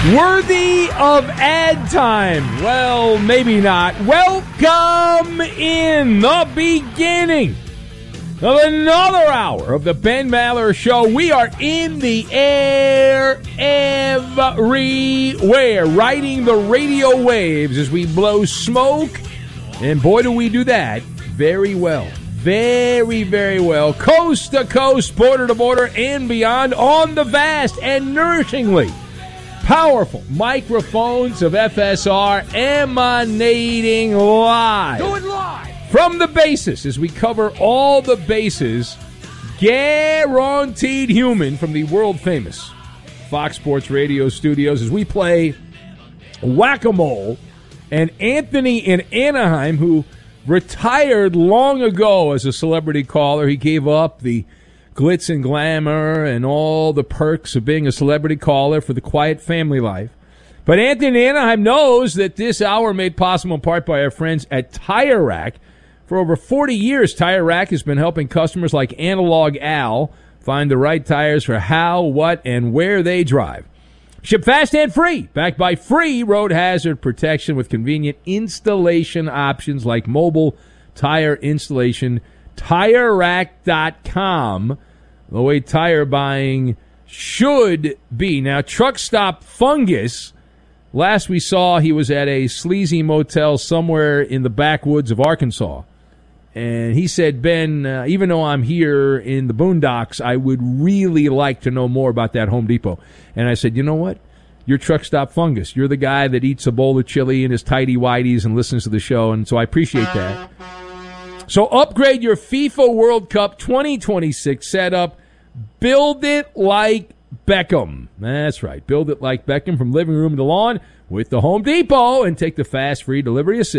Worthy of ad time. Well, maybe not. Welcome in the beginning of another hour of the Ben Maller Show. We are in the air everywhere, riding the radio waves as we blow smoke. And boy, do we do that very well. Very, very well. Coast to coast, border to border, and beyond on the vast and nourishingly powerful microphones of FSR emanating live. Do it live! From the bases as we cover all the bases, guaranteed human from the world-famous Fox Sports Radio studios as we play whack-a-mole. And Anthony in Anaheim, who retired long ago as a celebrity caller. He gave up the glitz and glamour and all the perks of being a celebrity caller for the quiet family life. But Anthony in Anaheim knows that this hour made possible in part by our friends at Tire Rack. For over 40 years, Tire Rack has been helping customers like Analog Al find the right tires for how, what, and where they drive. Ship fast and free, backed by free road hazard protection with convenient installation options like mobile tire installation. TireRack.com, the way tire buying should be. Now, Truck Stop Fungus, last we saw he was at a sleazy motel somewhere in the backwoods of Arkansas. And he said, Ben, even though I'm here in the boondocks, I would really like to know more about that Home Depot. And I said, you know what? You're Truck Stop Fungus. You're the guy that eats a bowl of chili in his tighty-whities and listens to the show, and so I appreciate that. So upgrade your FIFA World Cup 2026 setup. Build it like Beckham. That's right. Build it like Beckham from living room to lawn with the Home Depot, and take the fast free delivery assist